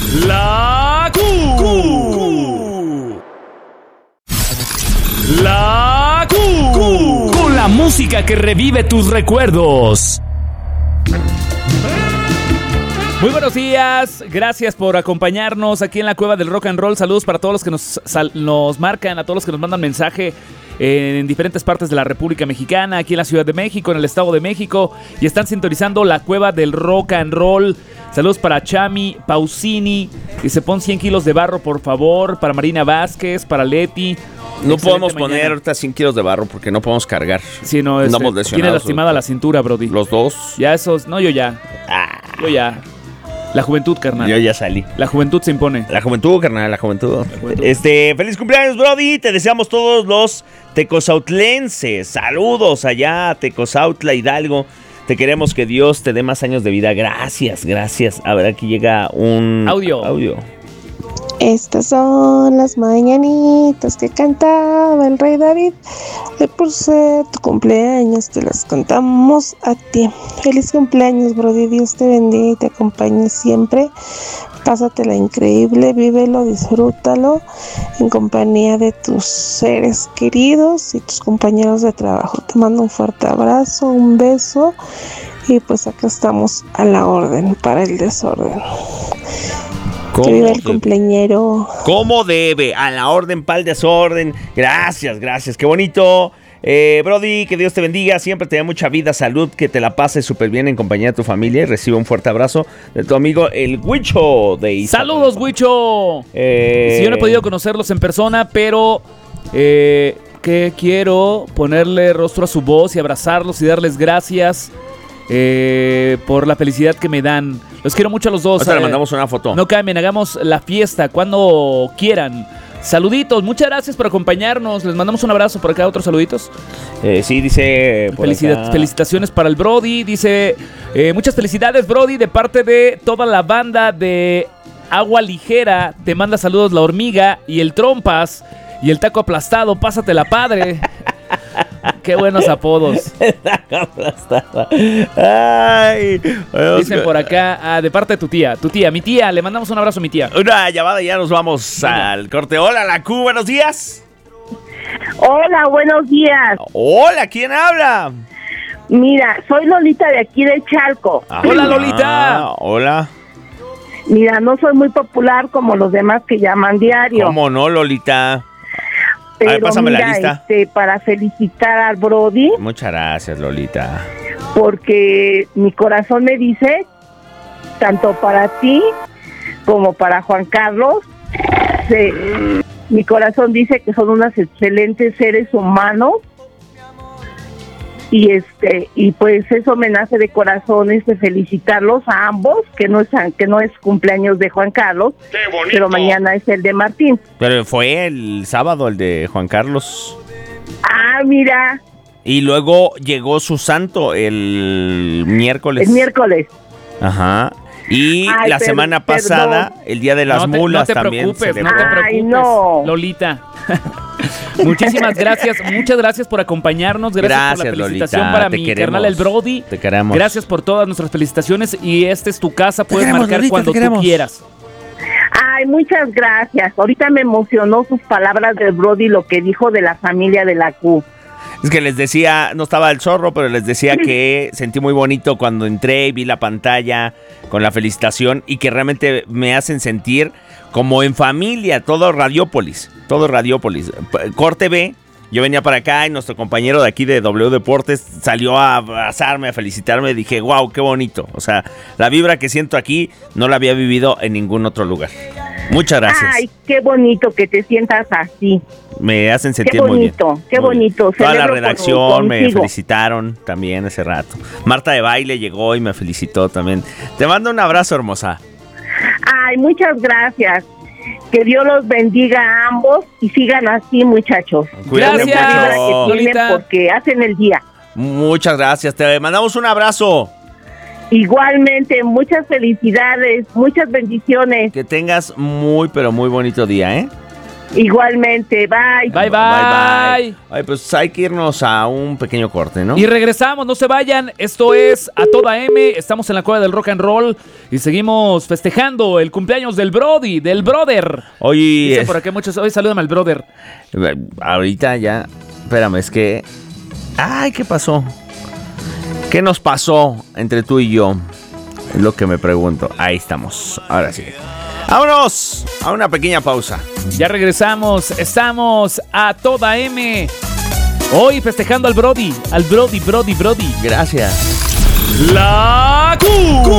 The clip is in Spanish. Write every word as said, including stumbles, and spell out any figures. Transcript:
La Q. Q. La Q. Con la música que revive tus recuerdos. Muy buenos días, gracias por acompañarnos aquí en la Cueva del Rock and Roll. Saludos para todos los que nos, sal, nos marcan, a todos los que nos mandan mensaje en diferentes partes de la República Mexicana, aquí en la Ciudad de México, en el Estado de México, y están sintonizando la Cueva del Rock and Roll. Saludos para Chami Pausini, dice pon cien kilos de barro por favor, para Marina Vázquez, para Leti. No podemos mañana. poner ahorita cien kilos de barro porque no podemos cargar. Sí, no, este, tiene lastimada la cintura, Brody. Los dos. Ya esos, no, yo ya. Ah. Yo ya. La juventud, carnal. Yo ya salí. La juventud se impone. La juventud, carnal, la juventud. La juventud. Este, feliz cumpleaños, Brody. Te deseamos todos los tecozautlenses. Saludos allá, Tecozautla, Hidalgo. Te queremos, que Dios te dé más años de vida. Gracias, gracias. A ver, aquí llega un audio. audio. Estas son las mañanitas que cantaba el rey David. Y por ser tu cumpleaños te las cantamos a ti. Feliz cumpleaños, Brody. Dios te bendiga y te acompañe siempre. Pásatela increíble, vívelo, disfrútalo en compañía de tus seres queridos y tus compañeros de trabajo. Te mando un fuerte abrazo, un beso y pues acá estamos a la orden para el desorden. Que viva el cumpleañero. ¿Cómo debe? A la orden, pa'l desorden. Gracias, gracias. Qué bonito. Eh, Brody, que Dios te bendiga. Siempre te dé mucha vida, salud, que te la pases súper bien en compañía de tu familia. Y recibe un fuerte abrazo de tu amigo el Huicho de Iztapalapa. ¡Saludos, Huicho! Eh... Si yo no he podido conocerlos en persona, pero eh, que quiero ponerle rostro a su voz y abrazarlos y darles gracias eh, por la felicidad que me dan. Los quiero mucho a los dos. O sea, eh, le mandamos una foto. No cambien, hagamos la fiesta cuando quieran. Saluditos, muchas gracias por acompañarnos. Les mandamos un abrazo por acá, otros saluditos. Eh, sí, dice... Felicidad, felicitaciones para el Brody. Dice, eh, muchas felicidades, Brody, de parte de toda la banda de Agua Ligera. Te manda saludos la hormiga y el Trompas y el Taco Aplastado. Pásatela, padre. Qué buenos apodos. Ay, dicen por acá, ah, de parte de tu tía. Tu tía, mi tía, le mandamos un abrazo a mi tía. Una llamada y ya nos vamos al corte. Hola, la Q, buenos días. Hola, buenos días. Hola, ¿quién habla? Mira, soy Lolita de aquí de Chalco. Ah, hola, Lolita. Ah, hola. Mira, no soy muy popular como los demás que llaman diario. ¿Cómo no, Lolita? Pero a ver, pásame mira, la lista. Este, para felicitar al Brody. Muchas gracias, Lolita. Porque mi corazón me dice, tanto para ti como para Juan Carlos, se, mi corazón dice que son unos excelentes seres humanos. Y este y pues eso me nace de corazón, este felicitarlos a ambos, que no es que no es cumpleaños de Juan Carlos, pero mañana es el de Martín. Pero fue el sábado el de Juan Carlos. Ah, mira. Y luego llegó su santo el miércoles. El miércoles. Ajá. Y Ay, la per- semana pasada, perdón. el día de las no te, mulas no te también. Preocupes, se no te preocupes, Ay, no. Lolita. Muchísimas gracias, muchas gracias por acompañarnos, gracias, gracias por la felicitación Lolita, para te mi queremos, carnal el Brody. Te queremos. Gracias por todas nuestras felicitaciones y esta es tu casa, puedes queremos, marcar Lolita, cuando tú quieras. Ay, muchas gracias. Ahorita me emocionó sus palabras del Brody, lo que dijo de la familia de la Q. Es que les decía, no estaba el zorro, pero les decía que sentí muy bonito cuando entré y vi la pantalla con la felicitación y que realmente me hacen sentir como en familia, todo Radiópolis, todo Radiópolis. Corte B, yo venía para acá y nuestro compañero de aquí de W Deportes salió a abrazarme, a felicitarme y dije, wow, qué bonito. O sea, la vibra que siento aquí no la había vivido en ningún otro lugar. Muchas gracias. Ay, qué bonito que te sientas así. Me hacen sentir qué muy bien. Qué bonito, qué bonito. Toda la redacción me felicitaron también hace rato. Marta de Baile llegó y me felicitó también. Te mando un abrazo, hermosa. Ay, muchas gracias. Que Dios los bendiga a ambos y sigan así, muchachos. Cuídate gracias, mucho. Que tienen porque hacen el día. Muchas gracias. Te mandamos un abrazo. Igualmente, muchas felicidades, muchas bendiciones. Que tengas muy, pero muy bonito día, ¿eh? Igualmente, bye. Bye, bye. Bye, bye. Ay, pues hay que irnos a un pequeño corte, ¿no? Y regresamos, no se vayan. Esto es A Toda M. Estamos en la Cueva del Rock and Roll y seguimos festejando el cumpleaños del Brody, del brother. Oye, Dicen es- por aquí muchos. Hoy salúdame al brother. ahorita ya, espérame, es que... Ay, ¿qué pasó? ¿Qué nos pasó entre tú y yo? Es lo que me pregunto. Ahí estamos, ahora sí. ¡Vámonos! A una pequeña pausa. Ya regresamos. Estamos A Toda M. Hoy festejando al Brody, al Brody, Brody, Brody. Gracias. La Q.